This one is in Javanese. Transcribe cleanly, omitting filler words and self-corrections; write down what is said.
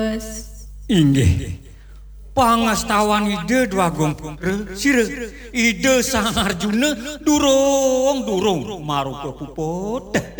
Inggih. Pangastawan ide Dwagong Putra sire ide Sang Arjuna durung maruta puput.